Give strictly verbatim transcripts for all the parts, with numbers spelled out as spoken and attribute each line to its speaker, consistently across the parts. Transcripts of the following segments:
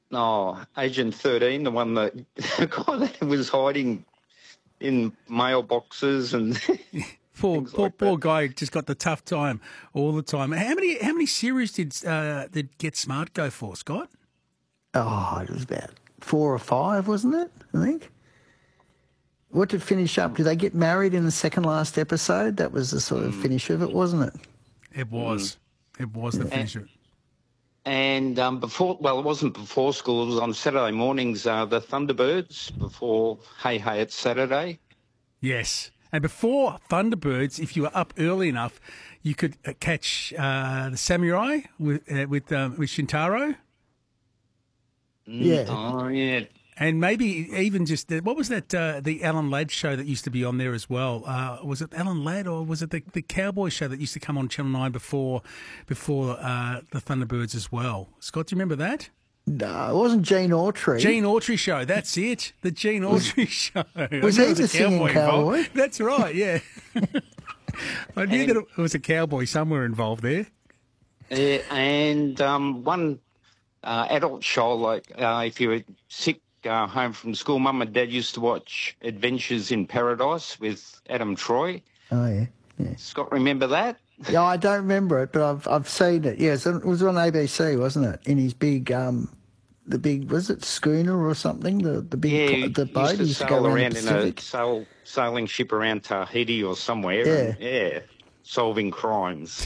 Speaker 1: Oh, Agent thirteen, the one that the guy that was hiding in mailboxes and
Speaker 2: Poor,
Speaker 1: things
Speaker 2: poor,
Speaker 1: like
Speaker 2: poor
Speaker 1: that.
Speaker 2: guy just got the tough time all the time. How many how many series did uh, did Get Smart go for, Scott?
Speaker 3: Oh, it was about four or five, wasn't it? I think. What did finish up? Did they get married in the second last episode? That was the sort of finish of it, wasn't it?
Speaker 2: It was. It was the finisher.
Speaker 1: And um, before, well, it wasn't before school. It was on Saturday mornings. Uh, the Thunderbirds before Hey Hey It's Saturday.
Speaker 2: Yes. And before Thunderbirds, if you were up early enough, you could uh, catch uh, the Samurai with uh, with um, with Shintaro.
Speaker 3: Yeah.
Speaker 1: Oh yeah.
Speaker 2: And maybe even just, the, what was that, uh, the Alan Ladd show that used to be on there as well? Uh, was it Alan Ladd or was it the, the Cowboy show that used to come on Channel nine before before uh, the Thunderbirds as well? Scott, do you remember that?
Speaker 3: No, it wasn't Gene Autry.
Speaker 2: Gene Autry show, that's it. The Gene Autry show.
Speaker 3: Was
Speaker 2: I
Speaker 3: he
Speaker 2: knew
Speaker 3: the singing cowboy?
Speaker 2: involved. That's right, yeah. I knew
Speaker 1: And-
Speaker 2: that it was a cowboy somewhere involved there.
Speaker 1: Yeah, and um, one uh, adult show, like uh, if you were sick uh, home from school, Mum and Dad used to watch Adventures in Paradise with Adam Troy.
Speaker 3: Oh, yeah. yeah.
Speaker 1: Scott, remember that?
Speaker 3: Yeah, I don't remember it, but I've I've seen it. Yes, it was on A B C, wasn't it? In his big, um, the big, was it schooner or something? The the big,
Speaker 1: Yeah,
Speaker 3: the
Speaker 1: he
Speaker 3: boat
Speaker 1: used to
Speaker 3: he used to
Speaker 1: sail
Speaker 3: go around
Speaker 1: around
Speaker 3: the
Speaker 1: in a
Speaker 3: Pacific.
Speaker 1: sail, sailing ship around Tahiti or somewhere.
Speaker 3: Yeah.
Speaker 1: and, yeah, solving crimes.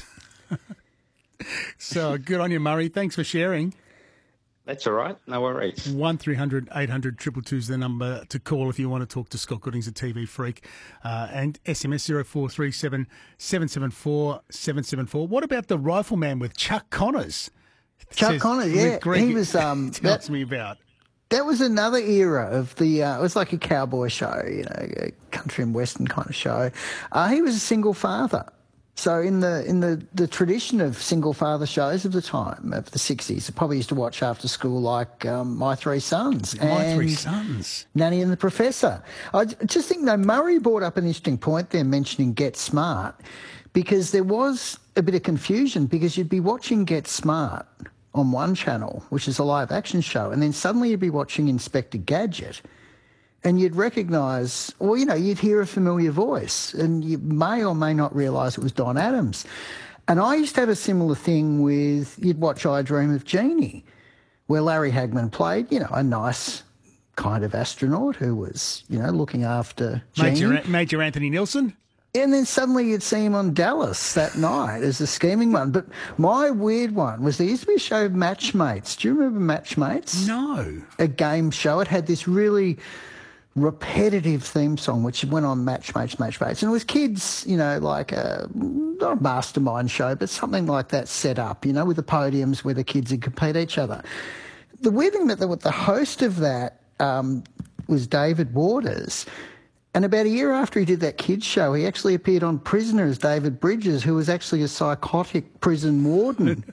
Speaker 2: So good on you, Murray. Thanks for sharing.
Speaker 1: That's all right. No worries.
Speaker 2: One three hundred eight hundred two two two is the number to call if you want to talk to Scott Goodings, a T V freak. Uh, and S M S zero four three seven seven seven four seven seven four. What about the Rifleman with Chuck Connors?
Speaker 3: Chuck
Speaker 2: Says-
Speaker 3: Connors,
Speaker 2: with
Speaker 3: yeah,
Speaker 2: Greg
Speaker 3: he was. Um,
Speaker 2: tells
Speaker 3: that,
Speaker 2: me about.
Speaker 3: that was another era of the. Uh, it was like a cowboy show, you know, a country and western kind of show. Uh, he was a single father. So in the in the, the tradition of single father shows of the time, of the sixties, I probably used to watch after school like um, My Three Sons.
Speaker 2: My Three
Speaker 3: and
Speaker 2: Sons.
Speaker 3: Nanny and the Professor. I j- just think, though, Murray brought up an interesting point there mentioning Get Smart, because there was a bit of confusion because you'd be watching Get Smart on one channel, which is a live action show, and then suddenly you'd be watching Inspector Gadget. And you'd recognise, or, you know, you'd hear a familiar voice and you may or may not realise it was Don Adams. And I used to have a similar thing with, you'd watch I Dream of Jeannie, where Larry Hagman played, you know, a nice kind of astronaut who was, you know, looking after Jeannie.
Speaker 2: Major, Major Anthony Nilsson.
Speaker 3: And then suddenly you'd see him on Dallas that night as a scheming one. But my weird one was there used to be a show, Matchmates. Do you remember Matchmates?
Speaker 2: No.
Speaker 3: A game show. It had this really repetitive theme song which went on Match, Match, Match, Match. And it was kids, you know, like a, not a mastermind show, but something like that set up, you know, with the podiums where the kids would compete each other. The weird thing about the, the host of that um, was David Waters. And about a year after he did that kids show, he actually appeared on Prisoner as David Bridges, who was actually a psychotic prison warden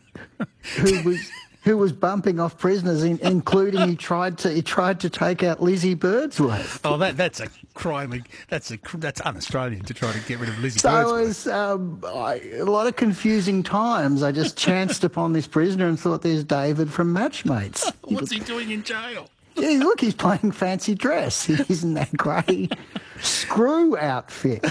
Speaker 3: who was who was bumping off prisoners, in, including he tried to he tried to take out Lizzie Birdsworth.
Speaker 2: Oh, that that's a crime. That's a that's un-Australian to try to get rid of Lizzie
Speaker 3: So it
Speaker 2: Birdsworth.
Speaker 3: was um, I, a lot of confusing times. I just chanced upon this prisoner and thought, there's David from Matchmates.
Speaker 2: What's he doing in jail?
Speaker 3: Yeah, look, he's playing fancy dress. He's in that grey screw outfit.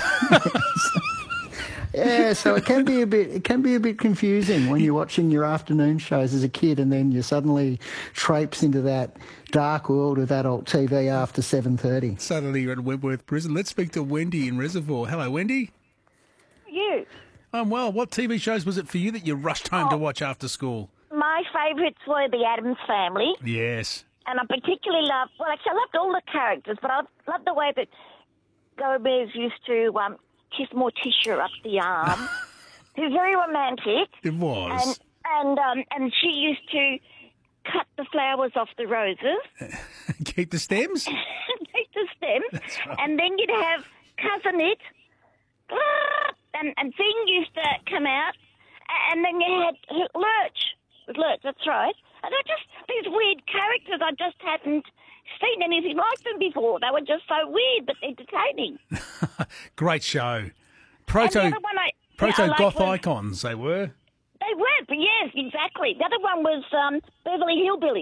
Speaker 3: Yeah, so it can be a bit it can be a bit confusing when you're watching your afternoon shows as a kid and then you suddenly traipse into that dark world of adult T V after seven thirty.
Speaker 2: Suddenly you're at Wentworth Prison. Let's speak to Wendy in Reservoir. Hello, Wendy.
Speaker 4: You.
Speaker 2: I'm well. What T V shows was it for you that you rushed home to watch after school?
Speaker 4: My favourites were the Addams Family,
Speaker 2: Yes.
Speaker 4: and I particularly loved, well, actually, I loved all the characters, but I loved the way that Gomez used to um, kiss Morticia up the arm. He was very romantic.
Speaker 2: It was.
Speaker 4: And and um, and she used to cut the flowers off the roses,
Speaker 2: Keep the stems?
Speaker 4: take the stems,
Speaker 2: right.
Speaker 4: and then you'd have Cousin It, and, and Thing used to come out, and then you had Lurch. With Lurch, that's right. And they're just these weird characters. I just hadn't seen anything like them before. They were just so weird but entertaining.
Speaker 2: Great show.
Speaker 4: And
Speaker 2: Proto,
Speaker 4: the other one I,
Speaker 2: proto
Speaker 4: yeah, I liked
Speaker 2: goth
Speaker 4: was-
Speaker 2: icons, they were.
Speaker 4: They were, but yes, exactly. The other one was um, Beverly Hillbillies.